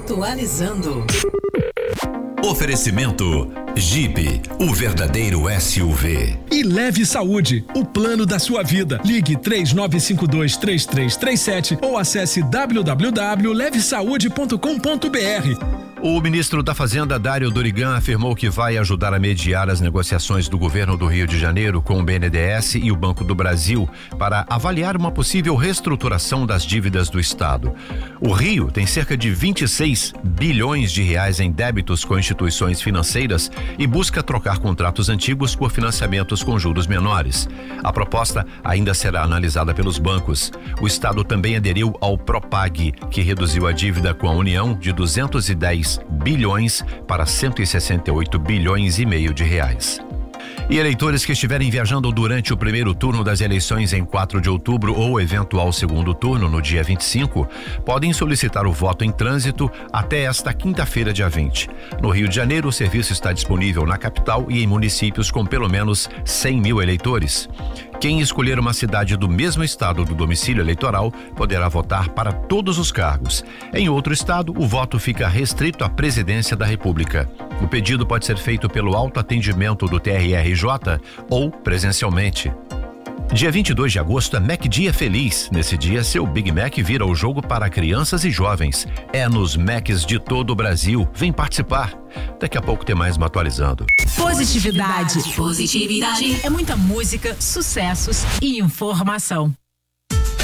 Atualizando. Oferecimento Jeep, o verdadeiro SUV. E Leve Saúde, o plano da sua vida. Ligue 3952-3337 ou acesse www.levesaude.com.br. O ministro da Fazenda, Dário Dorigan, afirmou que vai ajudar a mediar as negociações do governo do Rio de Janeiro com o BNDES e o Banco do Brasil para avaliar uma possível reestruturação das dívidas do Estado. O Rio tem cerca de 26 bilhões de reais em débitos com instituições financeiras e busca trocar contratos antigos por financiamentos com juros menores. A proposta ainda será analisada pelos bancos. O Estado também aderiu ao Propag, que reduziu a dívida com a União de 210 bilhões para 168 bilhões e meio de reais. E eleitores que estiverem viajando durante o primeiro turno das eleições em 4 de outubro ou eventual segundo turno no dia 25, podem solicitar o voto em trânsito até esta quinta-feira, dia 20. No Rio de Janeiro, o serviço está disponível na capital e em municípios com pelo menos 100 mil eleitores. Quem escolher uma cidade do mesmo estado do domicílio eleitoral poderá votar para todos os cargos. Em outro estado, o voto fica restrito à presidência da República. O pedido pode ser feito pelo autoatendimento do TRRJ ou presencialmente. Dia 22 de agosto é Mac Dia Feliz. Nesse dia, seu Big Mac vira o jogo para crianças e jovens. É nos Macs de todo o Brasil. Vem participar. Daqui a pouco tem mais uma atualizando. Positividade. É muita música, sucessos e informação.